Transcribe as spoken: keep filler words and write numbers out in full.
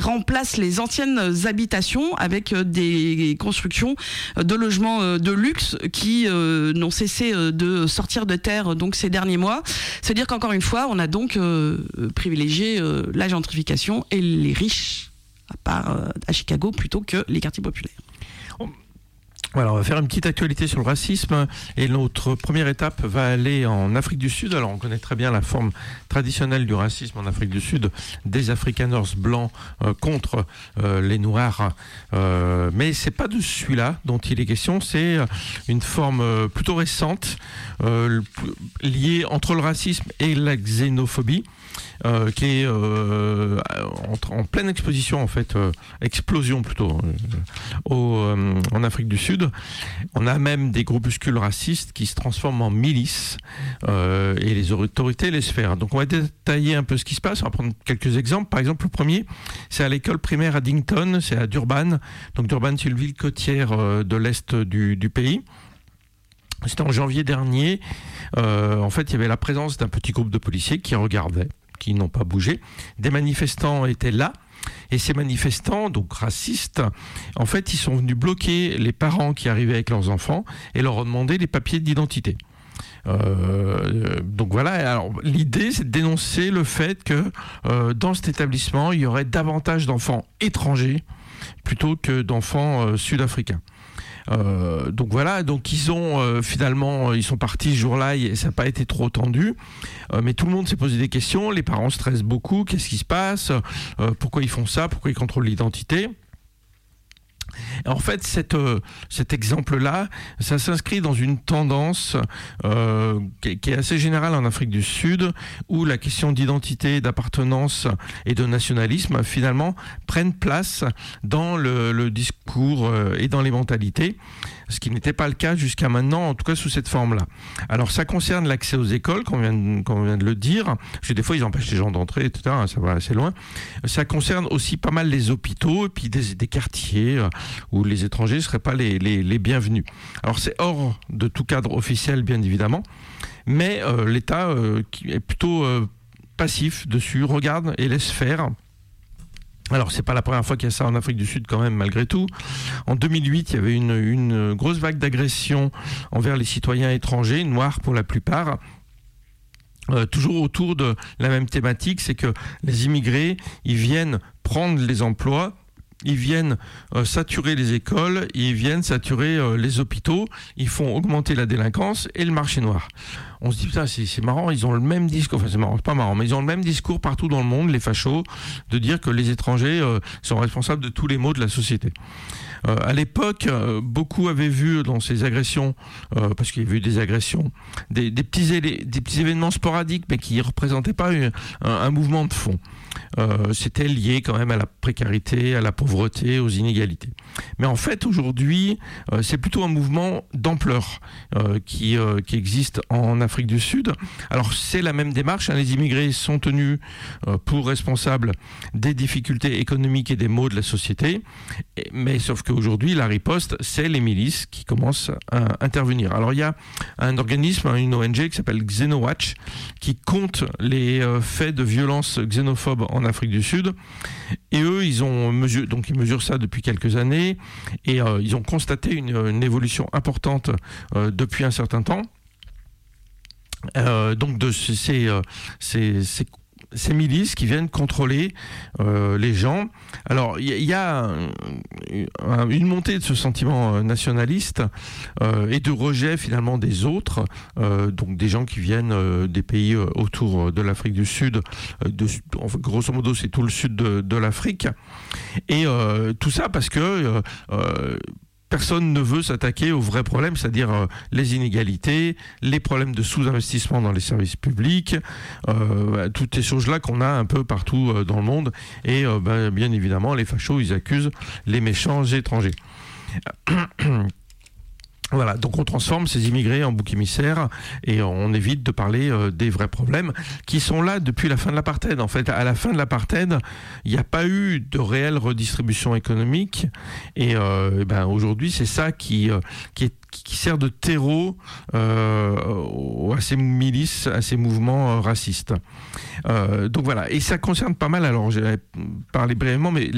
remplace les anciennes habitations avec des constructions de logements de luxe qui euh, n'ont cessé de sortir de terre donc ces derniers mois. C'est-à-dire qu'encore une fois, on a donc euh, privilégié euh, la gentrification et les riches, à part euh, à Chicago, plutôt que les quartiers populaires. Voilà, on va faire une petite actualité sur le racisme et notre première étape va aller en Afrique du Sud. Alors on connaît très bien la forme traditionnelle du racisme en Afrique du Sud, des Afrikaners blancs euh, contre euh, les Noirs, euh, mais c'est pas de celui-là dont il est question, c'est une forme euh, plutôt récente euh, liée entre le racisme et la xénophobie. Euh, qui est euh, en, en pleine exposition en fait, euh, explosion plutôt euh, au, euh, en Afrique du Sud. On a même des groupuscules racistes qui se transforment en milices euh, et les autorités laissent faire. Donc on va détailler un peu ce qui se passe. On va prendre quelques exemples. Par exemple, le premier, c'est à l'école primaire Addington, c'est à Durban. Donc Durban, c'est une ville côtière euh, de l'est du, du pays. C'était en janvier dernier. Euh, en fait, il y avait la présence d'un petit groupe de policiers qui regardaient, qui n'ont pas bougé. Des manifestants étaient là. Et ces manifestants, donc racistes, en fait, ils sont venus bloquer les parents qui arrivaient avec leurs enfants et leur ont demandé des papiers d'identité. Euh, donc voilà, alors l'idée c'est de dénoncer le fait que euh, dans cet établissement, il y aurait davantage d'enfants étrangers plutôt que d'enfants euh, sud-africains. Euh, donc voilà, donc ils ont euh, finalement, ils sont partis ce jour-là et ça n'a pas été trop tendu, euh, mais tout le monde s'est posé des questions, les parents stressent beaucoup, qu'est-ce qui se passe, euh, pourquoi ils font ça, pourquoi ils contrôlent l'identité. En fait, cette, euh, cet exemple-là, ça s'inscrit dans une tendance euh, qui, qui est assez générale en Afrique du Sud, où la question d'identité, d'appartenance et de nationalisme, finalement, prennent place dans le, le discours euh, et dans les mentalités, ce qui n'était pas le cas jusqu'à maintenant, en tout cas sous cette forme-là. Alors, ça concerne l'accès aux écoles, comme on vient de, comme on vient de le dire, parce que des fois, ils empêchent les gens d'entrer, et cetera, ça va assez loin. Ça concerne aussi pas mal les hôpitaux, et puis des, des quartiers euh, où les étrangers ne seraient pas les, les, les bienvenus. Alors c'est hors de tout cadre officiel, bien évidemment, mais euh, l'État euh, qui est plutôt euh, passif dessus, regarde et laisse faire. Alors, c'est pas la première fois qu'il y a ça en Afrique du Sud quand même, malgré tout. En deux mille huit, il y avait une, une grosse vague d'agression envers les citoyens étrangers, noirs pour la plupart. Euh, toujours autour de la même thématique, c'est que les immigrés, ils viennent prendre les emplois, ils viennent euh, saturer les écoles, ils viennent saturer euh, les hôpitaux, ils font augmenter la délinquance et le marché noir. On se dit, putain, c'est, c'est marrant, ils ont le même discours, enfin c'est marrant, c'est pas marrant, mais ils ont le même discours partout dans le monde, les fachos, de dire que les étrangers euh, sont responsables de tous les maux de la société. Euh, à l'époque, euh, beaucoup avaient vu dans ces agressions, euh, parce qu'il y a eu des agressions, des, des, petits, élé- des petits événements sporadiques, mais qui ne représentaient pas une, un, un mouvement de fond. Euh, c'était lié quand même à la précarité, à la pauvreté, aux inégalités. Mais en fait, aujourd'hui, euh, c'est plutôt un mouvement d'ampleur euh, qui, euh, qui existe en Afrique du Sud. Alors, c'est la même démarche, hein, les immigrés sont tenus euh, pour responsables des difficultés économiques et des maux de la société, et, mais sauf qu'aujourd'hui, la riposte, c'est les milices qui commencent à intervenir. Alors, il y a un organisme, une O N G qui s'appelle Xenowatch, qui compte les euh, faits de violence xénophobe en Afrique du Sud, et eux ils ont mesuré, donc ils mesurent ça depuis quelques années et euh, ils ont constaté une, une évolution importante euh, depuis un certain temps. Euh, donc de ces, ces, ces, ces ces milices qui viennent contrôler euh, les gens. Alors, il y, y a un, un, une montée de ce sentiment nationaliste euh, et de rejet finalement des autres, euh, donc des gens qui viennent euh, des pays euh, autour de l'Afrique du Sud, euh, de, grosso modo c'est tout le sud de, de l'Afrique, et euh, tout ça parce que euh, euh, personne ne veut s'attaquer aux vrais problèmes, c'est-à-dire euh, les inégalités, les problèmes de sous-investissement dans les services publics, euh, toutes ces choses-là qu'on a un peu partout euh, dans le monde. Et euh, ben, bien évidemment, les fachos, ils accusent les méchants étrangers. Voilà, donc on transforme ces immigrés en boucs émissaires et on évite de parler euh, des vrais problèmes qui sont là depuis la fin de l'apartheid. En fait, à la fin de l'apartheid, il n'y a pas eu de réelle redistribution économique et euh, ben, aujourd'hui, c'est ça qui, euh, qui, est, qui sert de terreau euh, à ces milices, à ces mouvements euh, racistes. Euh, donc voilà, et ça concerne pas mal, alors j'ai parlé brièvement, mais